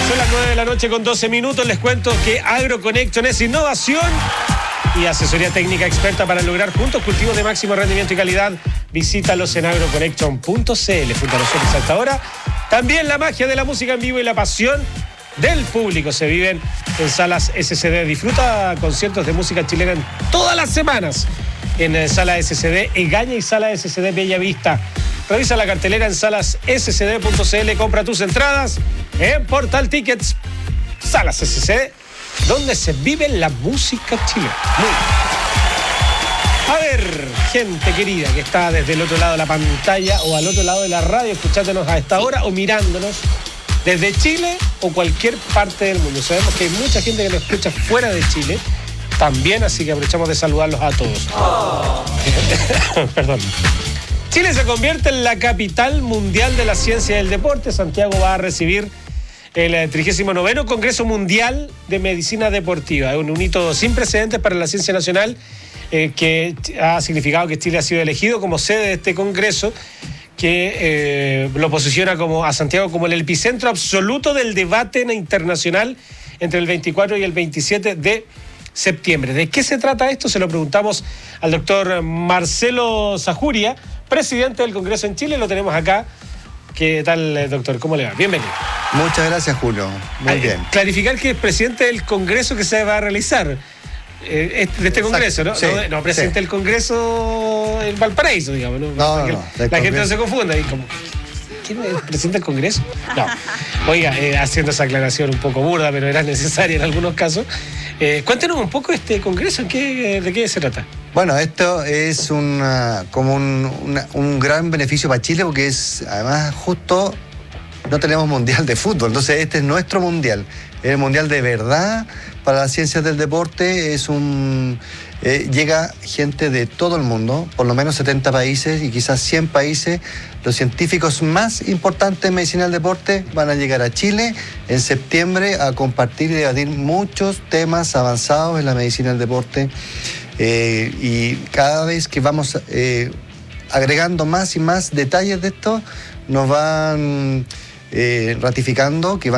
Son las 9 de la noche con 12 minutos. Les cuento que AgroConnection es innovación y asesoría técnica experta para lograr juntos cultivos de máximo rendimiento y calidad. Visítalos en agroconnection.cl. Junto a nosotros hasta ahora. También la magia de la música en vivo y la pasión del público se viven en Salas SCD. Disfruta conciertos de música chilena en todas las semanas en Sala SCD Egaña y Sala SCD Bella Vista. Revisa la cartelera en salasscd.cl. Compra tus entradas en Portal Tickets. Salas SCD, donde se vive la música chilena. Muy bien. A ver, gente querida que está desde el otro lado de la pantalla o al otro lado de la radio escuchándonos a esta hora o mirándonos desde Chile o cualquier parte del mundo. Sabemos que hay mucha gente que nos escucha fuera de Chile también, así que aprovechamos de saludarlos a todos. Perdón. Chile se convierte en la capital mundial de la ciencia y del deporte. Santiago va a recibir el 39º Congreso Mundial de Medicina Deportiva. Es un hito sin precedentes para la ciencia nacional que ha significado que Chile ha sido elegido como sede de este congreso que lo posiciona a Santiago como el epicentro absoluto del debate internacional entre el 24 y el 27 de septiembre. ¿De qué se trata esto? Se lo preguntamos al doctor Marcelo Zajuria, presidente del Congreso en Chile. Lo tenemos acá. ¿Qué tal, doctor? ¿Cómo le va? Bienvenido. Muchas gracias, Julio. Muy bien. Clarificar que es presidente del Congreso que se va a realizar. De este Congreso, ¿no? Sí, No presidente del Congreso en Valparaíso, digamos, ¿no? No, la gente no se confunda. Y como, ¿quién es el presidente del Congreso? No. Oiga, haciendo esa aclaración un poco burda, pero era necesaria en algunos casos. Cuéntenos un poco este Congreso, ¿de qué se trata? Bueno, esto es un gran beneficio para Chile porque es, además, justo no tenemos mundial de fútbol. Entonces, este es nuestro mundial. Es el mundial de verdad para las ciencias del deporte. Llega gente de todo el mundo, por lo menos 70 países y quizás 100 países. Los científicos más importantes en medicina del deporte van a llegar a Chile en septiembre a compartir y debatir muchos temas avanzados en la medicina del deporte. Y cada vez que vamos agregando más y más detalles de esto, nos van ratificando que van